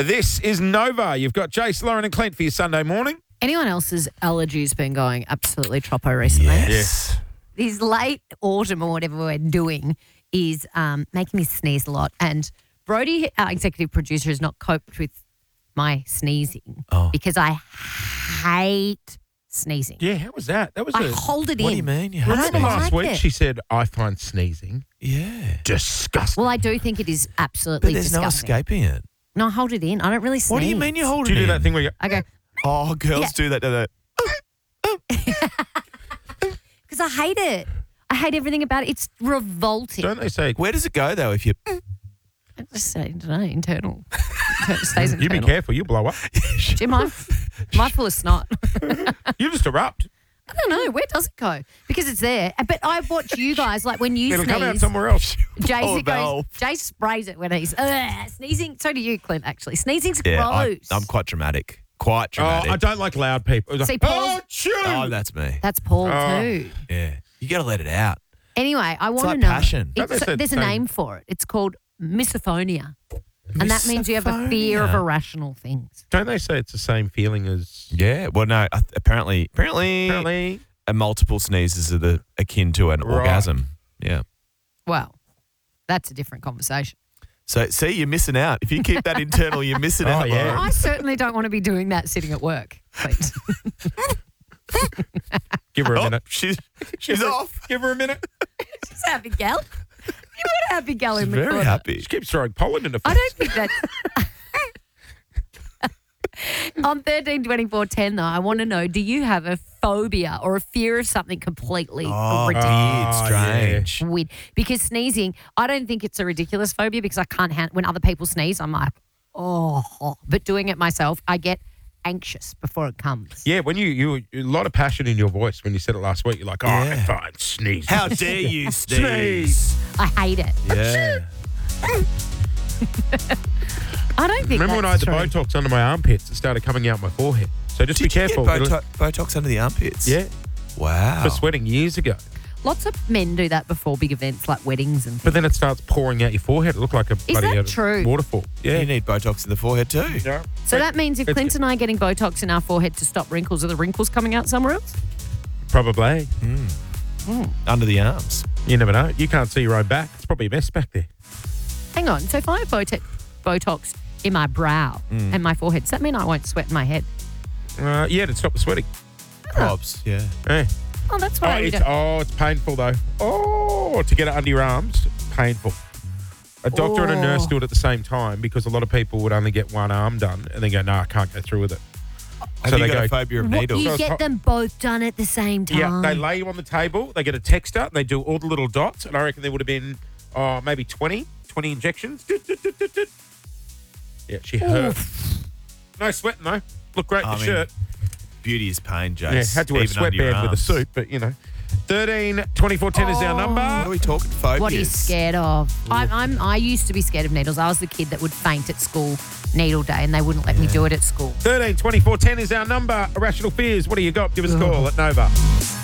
This is Nova. You've got Jace, Lauren and Clint for your Sunday morning. Anyone else's allergies been going absolutely troppo recently? Yes. This late autumn or whatever we're doing is making me sneeze a lot. And Brody, our executive producer, has not coped with my sneezing because I hate sneezing. Yeah, how was that? That was I hold it in. What do you mean? You I hate don't Remember sneezing? last like week it. she said, I find sneezing Yeah. disgusting. Well, I do think it is absolutely But there's disgusting. no escaping it. No, I hold it in. I don't really sneeze. What do you mean you hold do it you do in? that thing where you I go, Oh, girls Yeah. do that, don't they? because I hate it. I hate everything about it. It's revolting. don't they say, Where does it go, though, if you... I just say, I don't know, internal. It stays you internal. be careful, you blow up. Jim, am I full of snot? You just erupt. I don't know. Where does it go? Because it's there. But I watch you guys, like when you It'll sneeze, come out somewhere else. Jace sprays it when he's sneezing. So do you, Clint, actually. Sneezing's Yeah, gross. I'm quite dramatic. Quite Oh, dramatic. I don't like loud people. It's See, like, Paul's- achoo! Oh, that's me. That's Paul Oh. too. Yeah. You got to let it out. Anyway, I want like to know. passion. Don't they say There's a same? name for it. It's called misophonia. And that means you have a fear of Misophonia. irrational things. Don't they say it's the same feeling as Yeah. Well, no. Apparently, a multiple sneezes are akin to an Right. orgasm. Yeah. Well, that's a different conversation. So, see, you're missing out. If you keep that internal, you're missing Oh, out. yeah. Lauren. I certainly don't want to be doing that sitting at work. Please. Give her a Oh, minute. she's Give her- off. Give her a minute. She's happy gal. You want a happy gal She's in the very corner. happy. She keeps throwing pollen in the face. I don't think that's... On 13-24-10, though, I want to know, do you have a phobia or a fear of something completely ridiculous? Weird, Oh, strange. Weird. Because sneezing, I don't think it's a ridiculous phobia because I can't handle... When other people sneeze, I'm like, oh. But doing it myself, I get anxious before it comes. Yeah, when you a lot of passion in your voice when you said it last week. You're like, oh, Yeah. fine, sneeze. How dare you Sneeze. sneeze? I hate it. Yeah. I don't think Remember when I had that's the true. Botox under my armpits? It started coming out my forehead. So just be Did you careful. get It'll- Botox under the armpits? Yeah, Wow. for sweating years ago. Lots of men do that before big events like weddings and But then it starts pouring out your forehead. It looked like a bloody that true? waterfall. You Yeah. need Botox in the forehead too. Yeah. So that means if It's- Clint and I are getting Botox in our forehead to stop wrinkles, are the wrinkles coming out somewhere else? Probably. Under the arms. You never know. You can't see your own back. It's probably a mess back there. Hang on. So if I have Botox in my brow and my forehead, does that mean I won't sweat in my head? Yeah, to stop the sweating. Probs, yeah. Yeah. Oh, that's Oh, why we it's, don't. it's painful though. Oh, to get it under your arms, painful. A doctor and a nurse do it at the same time because a lot of people would only get one arm done and then go, no, I can't go through with it. Have So you they got go- a phobia of What, needles? you So it's get hot- them both done at the same time. Yeah, they lay you on the table, they get a texter, and they do all the little dots, and I reckon there would have been maybe 20 injections. Yeah, she hurt. No sweating though. Look great in I the mean, shirt. Beauty is pain, Jace. Yeah, had to wear a even under your sweatband with a arms. suit, but you know. 13-24-10 is our What number. are we talking phobias? What are you scared of? I used to be scared of needles. I was the kid that would faint at school needle day and they wouldn't let me do it at school. 13-24-10 is our number. Irrational fears. What do you got? Give us a call at Nova.